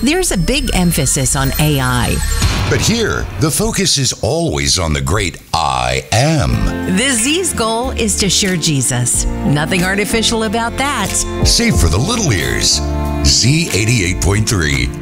there's a big emphasis on AI. But here, the focus is always on the great I am. The Z's goal is to share Jesus. Nothing artificial about that. Safe for the little ears. Z88.3.